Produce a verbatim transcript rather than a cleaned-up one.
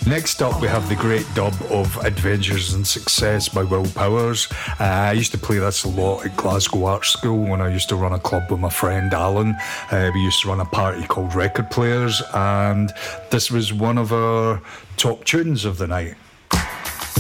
Next up, we have the great dub of Adventures in Success by Will Powers. Uh, I used to play this a lot at Glasgow Art School when I used to run a club with my friend Alan. Uh, we used to run a party called Record Players, and this was one of our top tunes of the night.